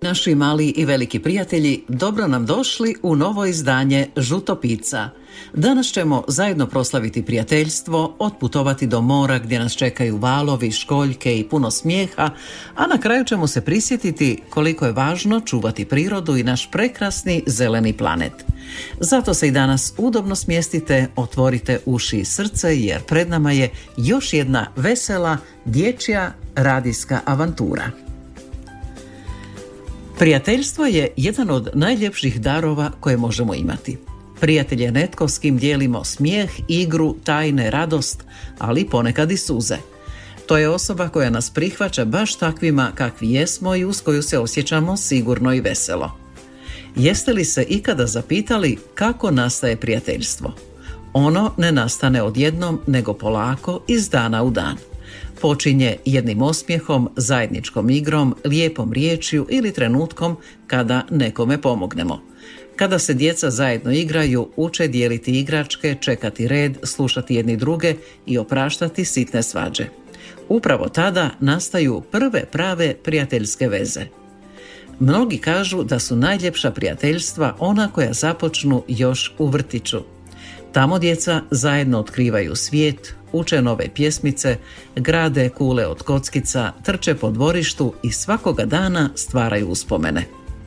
naši mali i veliki prijatelji, dobro nam došli u novo izdanje Žutopica. Danas ćemo zajedno proslaviti prijateljstvo, otputovati do mora gdje nas čekaju valovi, školjke i puno smijeha, a na kraju ćemo se prisjetiti koliko je važno čuvati prirodu i naš prekrasni zeleni planet. Zato se i danas udobno smjestite, otvorite uši i srce jer pred nama je još jedna vesela dječja radijska avantura. Prijateljstvo je jedan od najljepših darova koje možemo imati. Prijatelj je netko s kim dijelimo smijeh, igru, tajne, radost, ali ponekad i suze. To je osoba koja nas prihvaća baš takvima kakvi jesmo i uz koju se osjećamo sigurno i veselo. Jeste li se ikada zapitali kako nastaje prijateljstvo? Ono ne nastane odjednom, nego polako iz dana u dan. Počinje jednim osmijehom, zajedničkom igrom, lijepom riječju ili trenutkom kada nekome pomognemo. Kada se djeca zajedno igraju, uče dijeliti igračke, čekati red, slušati jedni druge i opraštati sitne svađe. Upravo tada nastaju prve prave prijateljske veze. Mnogi kažu da su najljepša prijateljstva ona koja započnu još u vrtiću. Tamo djeca zajedno otkrivaju svijet, uče nove pjesmice, grade kule od kockica, trče po dvorištu i svakoga dana stvaraju uspomene.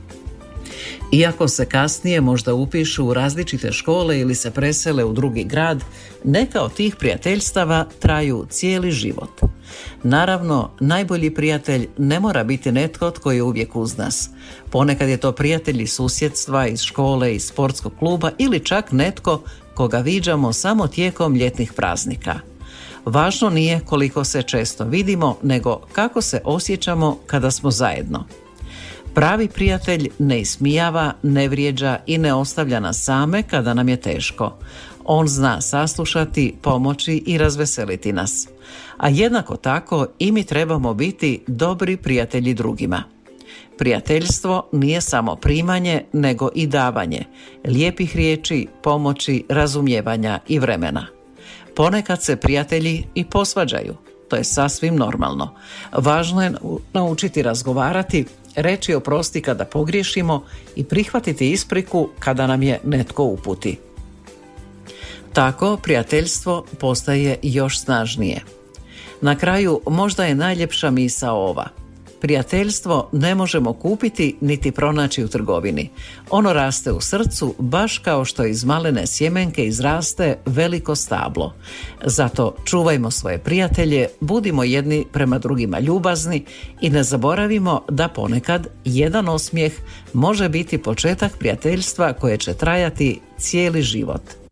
Iako se kasnije možda upišu u različite škole ili se presele u drugi grad, neka od tih prijateljstava traju cijeli život. Naravno, najbolji prijatelj ne mora biti netko tko je uvijek uz nas. Ponekad je to prijatelj iz susjedstva, iz škole, iz sportskog kluba ili čak netko koga viđamo samo tijekom ljetnih praznika. Važno nije koliko se često vidimo, nego kako se osjećamo kada smo zajedno. Pravi prijatelj ne ismijava, ne vrijeđa i ne ostavlja nas same kada nam je teško. On zna saslušati, pomoći i razveseliti nas. A jednako tako i mi trebamo biti dobri prijatelji drugima. Prijateljstvo nije samo primanje, nego i davanje, lijepih riječi, pomoći, razumijevanja i vremena. Ponekad se prijatelji i posvađaju. To je sasvim normalno. Važno je naučiti razgovarati, reći oprosti kada pogriješimo i prihvatiti ispriku kada nam je netko uputi. Tako prijateljstvo postaje još snažnije. Na kraju možda je najljepša misao ova. Prijateljstvo ne možemo kupiti niti pronaći u trgovini. Ono raste u srcu baš kao što iz malene sjemenke izraste veliko stablo. Zato čuvajmo svoje prijatelje, budimo jedni prema drugima ljubazni i ne zaboravimo da ponekad jedan osmijeh može biti početak prijateljstva koje će trajati cijeli život.